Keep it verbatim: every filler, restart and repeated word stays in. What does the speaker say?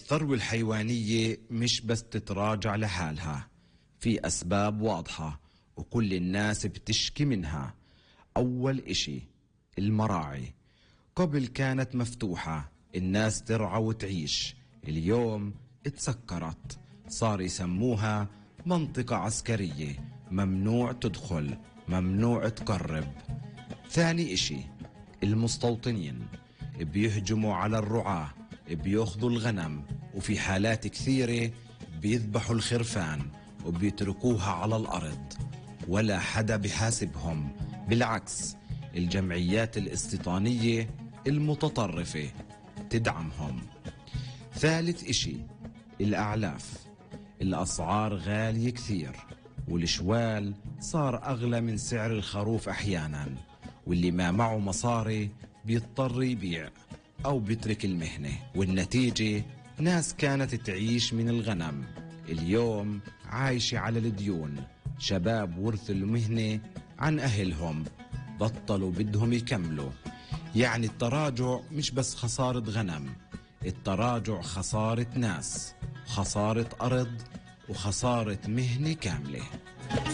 الثروة الحيوانية مش بس تتراجع لحالها، في أسباب واضحة وكل الناس بتشكي منها. أول إشي المراعي، قبل كانت مفتوحة الناس ترعى وتعيش، اليوم اتسكرت، صار يسموها منطقة عسكرية، ممنوع تدخل، ممنوع تقرب. ثاني إشي المستوطنين، بيهجموا على الرعاة، بياخذوا الغنم، وفي حالات كثيرة بيذبحوا الخرفان وبيتركوها على الأرض ولا حدا بحاسبهم. بالعكس الجمعيات الاستيطانية المتطرفة تدعمهم. ثالث إشي الأعلاف، الأسعار غالية كثير والشوال صار أغلى من سعر الخروف أحيانا، واللي ما معه مصاري بيضطر يبيع أو بيترك المهنة، والنتيجة ناس كانت تعيش من الغنم اليوم عايشة على الديون. شباب ورثوا المهنة عن أهلهم بطلوا بدهم يكملوا. يعني التراجع مش بس خسارة غنم، التراجع خسارة ناس، خسارة أرض، وخسارة مهنة كاملة.